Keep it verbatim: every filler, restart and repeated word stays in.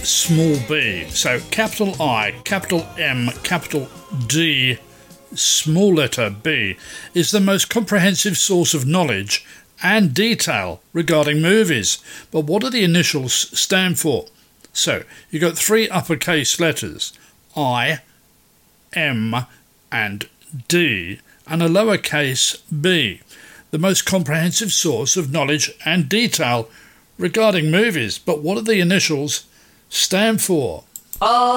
small b. So capital I, capital M, capital D, small letter b is the most comprehensive source of knowledge and detail regarding movies. But what do the initials stand for? So you've got three uppercase letters, I, M and D, and a lowercase b, the most comprehensive source of knowledge and detail regarding movies. But what do the initials stand for? Oh.